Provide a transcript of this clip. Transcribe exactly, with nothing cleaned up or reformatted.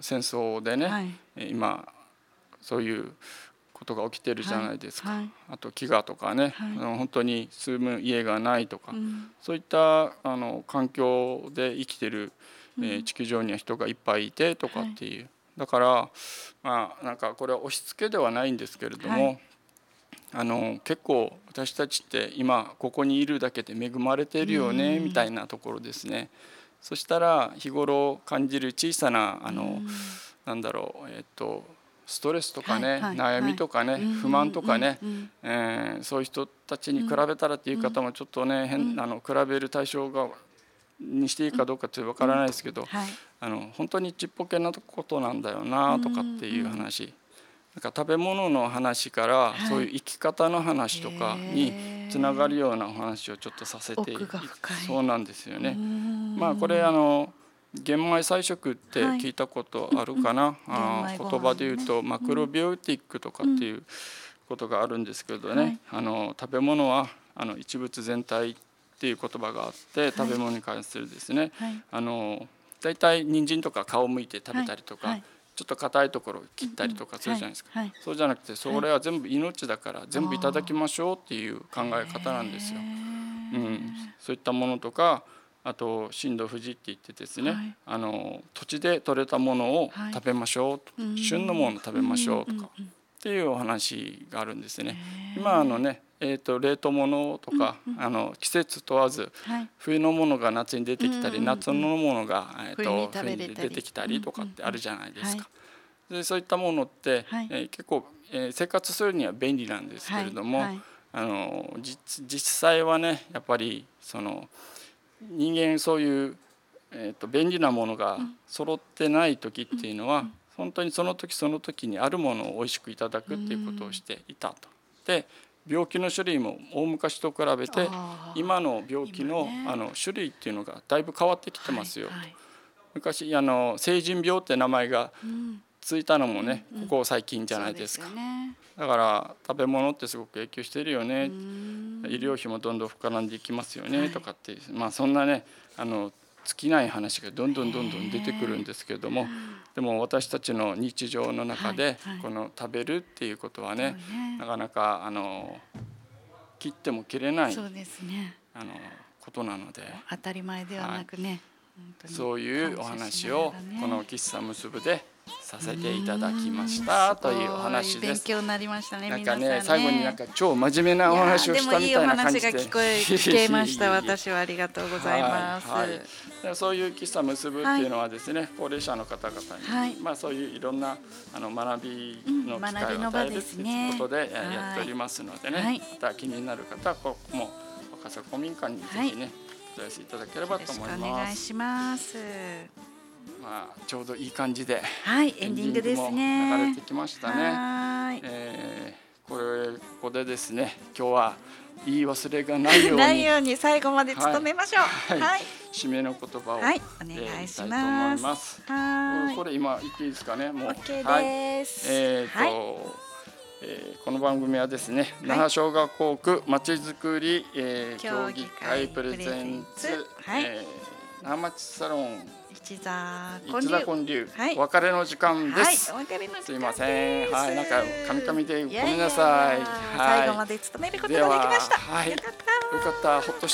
戦争でね、 はい、 今そういうことが起きてるじゃないですか、 はいはい、 あと飢餓とかね、 はい、 あの本当に住む家がないとか、 うん、 そういったあの環境で生きてる、 うん、 えー、地球上には人がいっぱいいてとかっていう、はい、だからまあなんかこれは押し付けではないんですけれども、はい、あの結構私たちって今ここにいるだけで恵まれているよねみたいなところですね。そしたら日頃感じる小さなあのなんだろう、えっとストレスとかね、はいはい、悩みとかね、はい、不満とかね、うんうんうんえー、そういう人たちに比べたらっていう方もちょっとね、うん、変あの比べる対象がにしていいかどうかってわからないですけど、うんはい、あの本当にちっぽけなことなんだよなとかっていう話、うんうん、なんか食べ物の話からそういう生き方の話とかにつながるようなお話をちょっとさせて、 奥が深い。 そうなんですよね。まあこれあの玄米菜食って聞いたことあるかな、はいあ言葉で言うとマクロビオティックとかっていうことがあるんですけどね、はい、あの食べ物はあの一物全体っていう言葉があって、はい、食べ物に関するですね、はい、あのだいたい人参とか皮をむいて食べたりとか、はいはい、ちょっと硬いところを切ったりとかするじゃないですか、うんうんはいはい、そうじゃなくてそれは全部命だから全部いただきましょうっていう考え方なんですよ、うん、そういったものとかあと震度富士って言ってですね、はい、あの土地で採れたものを食べましょう、はい、旬のものを食べましょうとかっていうお話があるんですね。今あのね、えー、と冷凍物とか、うんうん、あの季節問わず、はい、冬のものが夏に出てきたり、うんうんうん、夏のものが、えー、と冬に出てきたりとかってあるじゃないですか、うんうんはい、でそういったものって、はいえー、結構、えー、生活するには便利なんですけれども、はいはい、あの 実, 実際はねやっぱりその人間そういう、えー、と便利なものが揃ってない時っていうのは、うん、本当にその時その時にあるものをおいしくいただくっていうことをしていたと。で病気の種類も大昔と比べて今の病気 の, あの種類っていうのがだいぶ変わってきてますよ、はいはい、昔あの成人病って名前がついたのもね、うん、ここ最近じゃないですか、ね、だから食べ物ってすごく影響してるよね、医療費もどんどん膨らんでいきますよね、はい、とかって、まあそんなねあの尽きない話がどんどんどんどん出てくるんですけれども、でも私たちの日常の中でこの食べるっていうことはね、なかなかあの切っても切れない、 そうですね、 あのことなので当たり前ではなくね、はい、本当にそういうお話をこの喫茶むすぶでさせていただきましたというお話です。 勉強になりましたね。 なんかね、 皆さんね、 最後になんか超真面目なお話をしたみたいな感じで、 でもいいお話が聞こえ聞けました私はありがとうございます、はいはい、そういう喫茶むすぶっていうのはですね、はい、高齢者の方々に、はい、まあそういういろんなあの学びの機会を与えるということでやっておりますのでね、はい、また気になる方はここも若狭古民館にぜひね、はい、お問い合わせいただければと思います。よろしくお願いします。まあ、ちょうどいい感じで、 はい、エンディングですね。 流れてきましたね。はい、えー、これここでですね、今日は言い忘れがないようにないように最後まで努めましょう。 はい、はい、締めの言葉を、 はい、お願いします。 ます。はい、これ今言っていいですかね。もう OK です。 はい、えーと、はいえー、この番組はですね、はい、那覇小学校区まちづくり、えー、協議会プレゼンツ、はい、えー、那覇町サロン一座建立、はい、お別れの時間です。 はい、お別れの時間です。 すいません、はい、なんかカミカミでごめんなさい。いやいやいや、 はい、最後まで務めることができました。 はい、 よかった。 よかった、ほっと